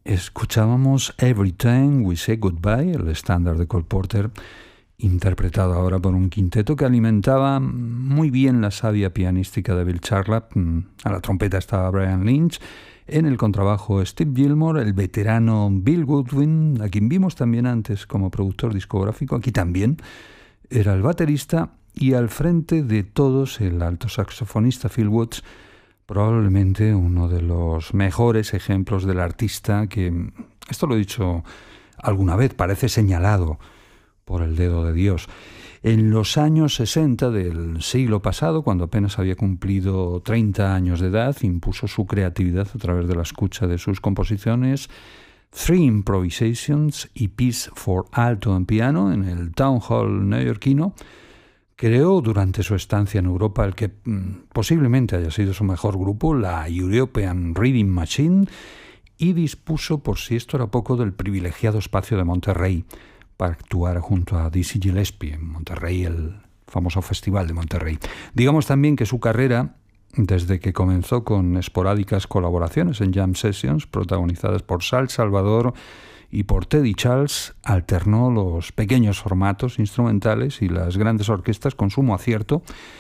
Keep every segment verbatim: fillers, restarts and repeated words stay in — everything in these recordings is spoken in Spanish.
Escuchábamos Every Time We Say Goodbye, el estándar de Cole Porter, interpretado ahora por un quinteto que alimentaba muy bien la savia pianística de Bill Charlap. A la trompeta estaba Brian Lynch, en el contrabajo Steve Gilmore, el veterano Bill Goodwin, a quien vimos también antes como productor discográfico, aquí también era el baterista, y al frente de todos el alto saxofonista Phil Woods, probablemente uno de los mejores ejemplos del artista que, esto lo he dicho alguna vez, parece señalado por el dedo de Dios. En los años sesenta del siglo pasado, cuando apenas había cumplido treinta años de edad, impuso su creatividad a través de la escucha de sus composiciones, Three Improvisations y Piece for Alto and Piano en el Town Hall neoyorquino. Creó durante su estancia en Europa el que mm, posiblemente haya sido su mejor grupo, la European Reading Machine, y dispuso, por si esto era poco, del privilegiado espacio de Monterrey para actuar junto a Dizzy Gillespie en Monterrey, el famoso Festival de Monterrey. Digamos también que su carrera, desde que comenzó con esporádicas colaboraciones en jam sessions protagonizadas por Sal Salvador y por Teddy Charles, alternó los pequeños formatos instrumentales y las grandes orquestas con sumo acierto,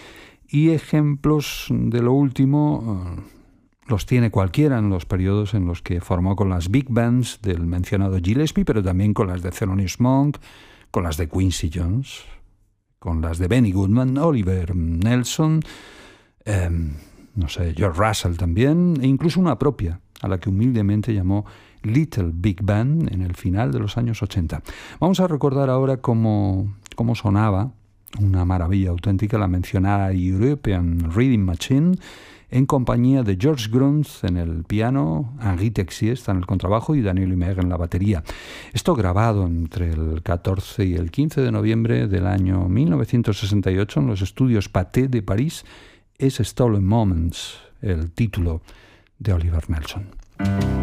y ejemplos de lo último los tiene cualquiera en los periodos en los que formó con las big bands del mencionado Gillespie, pero también con las de Thelonious Monk, con las de Quincy Jones, con las de Benny Goodman, Oliver Nelson, eh, no sé, George Russell también, e incluso una propia, a la que humildemente llamó Little Big Band en el final de los años ochenta. Vamos a recordar ahora cómo, cómo sonaba, una maravilla auténtica, la mencionada European Reading Machine, en compañía de George Gruntz en el piano, Henri Texier está en el contrabajo y Daniel Humer en la batería. Esto grabado entre el catorce y el quince de noviembre del año mil novecientos sesenta y ocho en los estudios Pathé de París, es Stolen Moments, el título de Oliver Nelson.